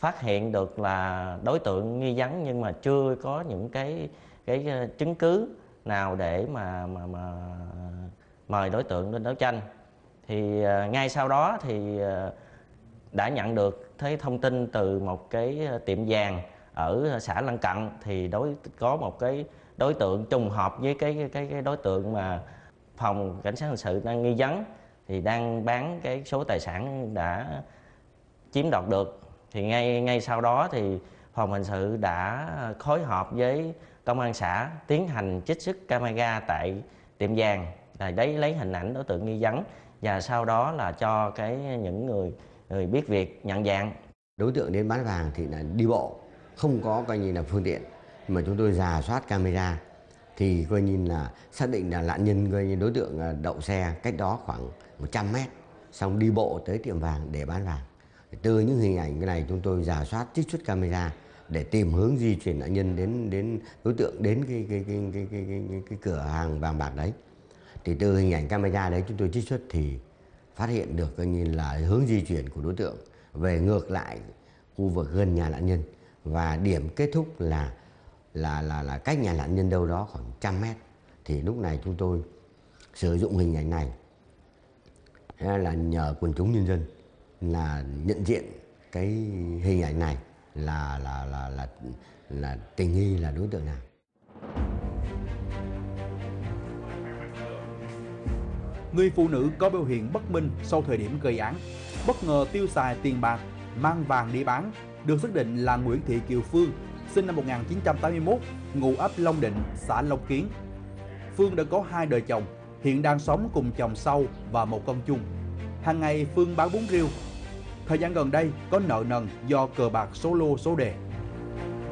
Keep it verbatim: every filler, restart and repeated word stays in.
phát hiện được là đối tượng nghi vấn, nhưng mà chưa có những cái cái chứng cứ nào để mà mà mà mời đối tượng lên đấu tranh. Thì ngay sau đó thì đã nhận được thấy thông tin từ một cái tiệm vàng ở xã lân cận, thì đối có một cái đối tượng trùng hợp với cái cái cái đối tượng mà phòng cảnh sát hình sự đang nghi vấn, thì đang bán cái số tài sản đã chiếm đoạt được. Thì ngay ngay sau đó thì phòng hình sự đã phối hợp với công an xã tiến hành trích xuất camera tại tiệm vàng, là đấy lấy hình ảnh đối tượng nghi vấn, và sau đó là cho cái những người người biết việc nhận dạng. Đối tượng đến bán vàng thì là đi bộ, không có coi như là phương tiện, mà chúng tôi rà soát camera thì coi như là xác định là nạn nhân coi như đối tượng đậu xe cách đó khoảng một trăm mét, xong đi bộ tới tiệm vàng để bán vàng. Từ những hình ảnh cái này chúng tôi rà soát trích xuất camera để tìm hướng di chuyển nạn nhân đến đến đối tượng đến cái cái cái cái cái, cái, cái, cái cửa hàng vàng bạc đấy. Thì từ hình ảnh camera đấy chúng tôi trích xuất thì phát hiện được coi như là hướng di chuyển của đối tượng về ngược lại khu vực gần nhà nạn nhân, và điểm kết thúc là là là là cách nhà nạn nhân đâu đó khoảng trăm mét. Thì lúc này chúng tôi sử dụng hình ảnh này là nhờ quần chúng nhân dân là nhận diện cái hình ảnh này là là là là là tình nghi là đối tượng nào. Người phụ nữ có biểu hiện bất minh sau thời điểm gây án, bất ngờ tiêu xài tiền bạc, mang vàng đi bán, được xác định là Nguyễn Thị Kiều Phương, sinh năm một nghìn chín trăm tám mươi mốt, ngụ ấp Long Định, xã Long Kiến. Phương đã có hai đời chồng, hiện đang sống cùng chồng sau và một con chung. Hàng ngày Phương bán bún riêu. Thời gian gần đây có nợ nần do cờ bạc số lô số đề.